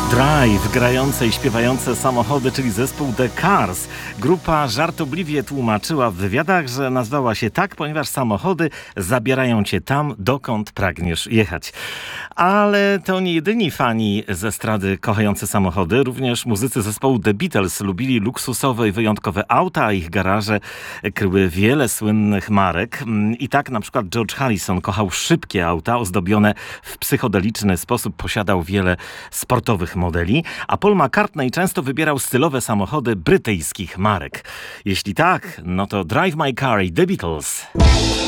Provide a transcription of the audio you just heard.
Drive, grające i śpiewające samochody, czyli zespół The Cars. Grupa żartobliwie tłumaczyła w wywiadach, że nazwała się tak, ponieważ samochody zabierają cię tam, dokąd pragniesz jechać. Ale to nie jedyni fani z estrady kochający samochody. Również muzycy zespołu The Beatles lubili luksusowe i wyjątkowe auta, a ich garaże kryły wiele słynnych marek. I tak na przykład George Harrison kochał szybkie auta ozdobione w psychodeliczny sposób, posiadał wiele sportowych modeli, a Paul McCartney często wybierał stylowe samochody brytyjskich marek. Jeśli tak, no to Drive My Car i The Beatles.